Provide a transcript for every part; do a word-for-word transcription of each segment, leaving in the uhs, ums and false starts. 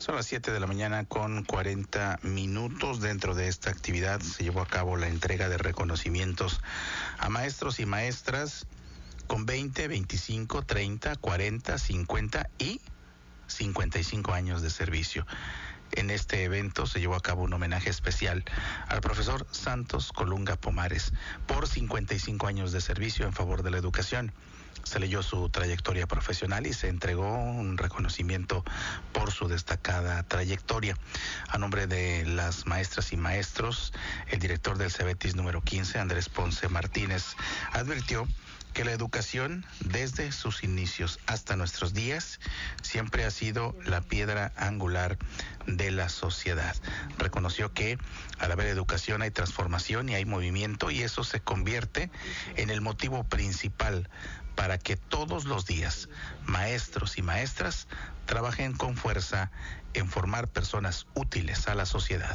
Son las siete de la mañana con cuarenta minutos. Dentro de esta actividad se llevó a cabo la entrega de reconocimientos a maestros y maestras con veinte, veinticinco, treinta, cuarenta, cincuenta y cincuenta y cinco años de servicio. En este evento se llevó a cabo un homenaje especial al profesor Santos Colunga Pomares por cincuenta y cinco años de servicio en favor de la educación. Se leyó su trayectoria profesional y se entregó un reconocimiento por su destacada trayectoria. A nombre de las maestras y maestros, el director del Cebetis número quince, Andrés Ponce Martínez, advirtió que la educación, desde sus inicios hasta nuestros días, siempre ha sido la piedra angular de la sociedad. Reconoció que al haber educación hay transformación y hay movimiento, y eso se convierte en el motivo principal para que todos los días maestros y maestras trabajen con fuerza en formar personas útiles a la sociedad.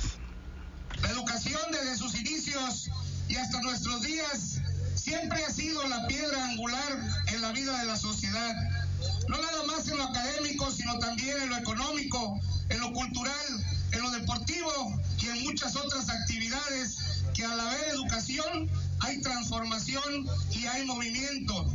La educación desde sus inicios y hasta nuestros días siempre ha sido la piedra angular en la vida de la sociedad, no nada más en lo académico, sino también en lo económico, en lo cultural, en lo deportivo y en muchas otras actividades que al haber educación hay transformación y hay movimiento.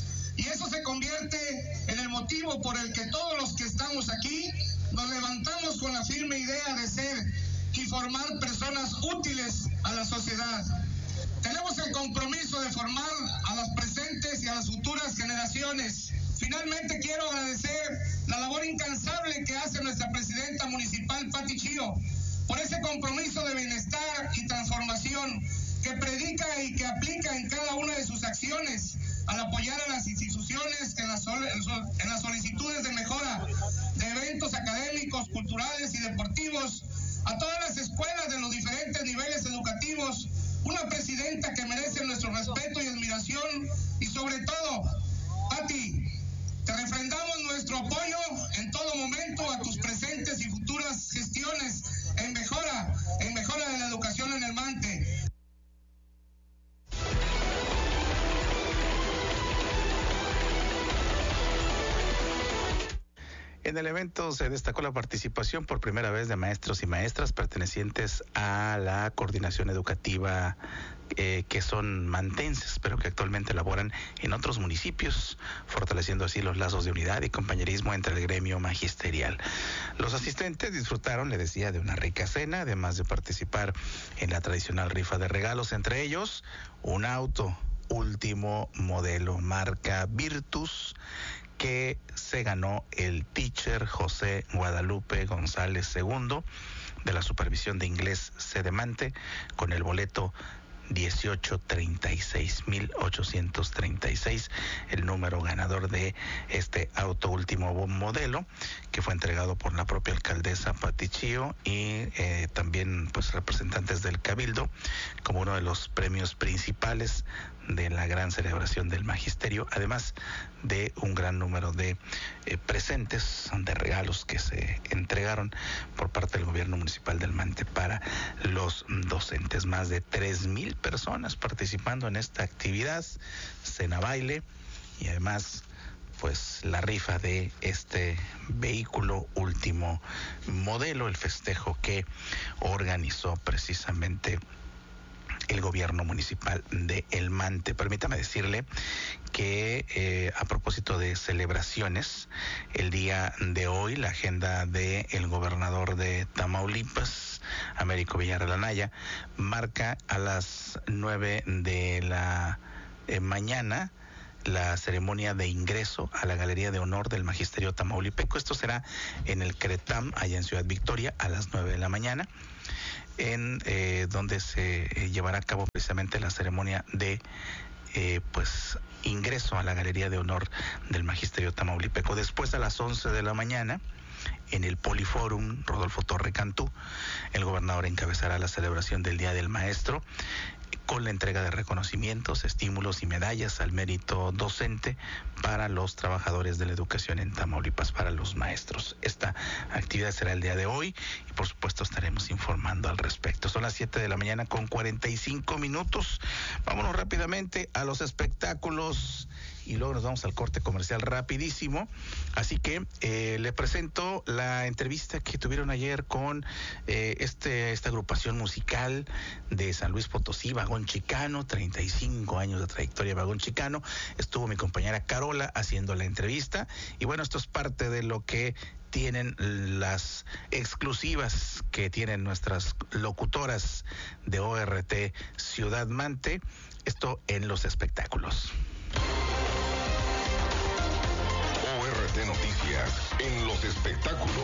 Y eso se convierte en el motivo por el que todos los que estamos aquí nos levantamos con la firme idea de ser y formar personas útiles a la sociedad. Tenemos el compromiso de formar a las presentes y a las futuras generaciones. Finalmente quiero agradecer la labor incansable que hace nuestra presidenta municipal, Pati Chío, por ese compromiso de bienestar y transformación que predica y que aplica en cada una de sus acciones al apoyar a las instituciones en las, sol- en las solicitudes de mejora de eventos académicos, culturales y deportivos, a todas las escuelas de los diferentes niveles educativos, una presidenta que merece nuestro respeto y admiración, y sobre todo, Pati, te refrendamos nuestro apoyo en todo momento a tus presentes y futuras gestiones en mejora, en mejora de la educación en el Mante. En el evento se destacó la participación por primera vez de maestros y maestras pertenecientes a la coordinación educativa eh, que son mantenses, pero que actualmente laboran en otros municipios, fortaleciendo así los lazos de unidad y compañerismo entre el gremio magisterial. Los asistentes disfrutaron, le decía, de una rica cena, además de participar en la tradicional rifa de regalos, entre ellos un auto último modelo marca Virtus, que se ganó el teacher José Guadalupe González segundo de la Supervisión de Inglés Sedemante con el boleto dieciocho treinta y seis mil ochocientos treinta y seis, el número ganador de este auto último modelo, que fue entregado por la propia alcaldesa Pati Chío y eh, también pues representantes del Cabildo, como uno de los premios principales de la gran celebración del magisterio, además de un gran número de eh, presentes, de regalos que se entregaron por parte del gobierno municipal del Mante para los docentes. Más de tres mil personas participando en esta actividad, cena, baile y además pues la rifa de este vehículo último modelo, el festejo que organizó precisamente el gobierno municipal de El Mante. Permítame decirle que eh, a propósito de celebraciones, el día de hoy la agenda del gobernador de Tamaulipas, Américo Villarreal Anaya, marca a las nueve de la eh, mañana la ceremonia de ingreso a la Galería de Honor del Magisterio Tamaulipeco. Esto será en el CRETAM, allá en Ciudad Victoria, a las nueve de la mañana, en eh, donde se eh, llevará a cabo precisamente la ceremonia de eh, pues ingreso a la Galería de Honor del Magisterio Tamaulipeco. Después, a las once de la mañana, en el Poliforum Rodolfo Torre Cantú, el gobernador encabezará la celebración del Día del Maestro, con la entrega de reconocimientos, estímulos y medallas al mérito docente para los trabajadores de la educación en Tamaulipas, para los maestros. Esta actividad será el día de hoy y por supuesto estaremos informando al respecto. Son las siete de la mañana con cuarenta y cinco minutos. Vámonos rápidamente a los espectáculos y luego nos vamos al corte comercial rapidísimo. Así que eh, le presento la entrevista que tuvieron ayer con eh, este esta agrupación musical de San Luis Potosí, Vagón Chicano, treinta y cinco años de trayectoria Vagón Chicano. Estuvo mi compañera Carola haciendo la entrevista y bueno, esto es parte de lo que tienen las exclusivas que tienen nuestras locutoras de O R T Ciudad Mante, esto en los espectáculos. O R T Noticias en los espectáculos.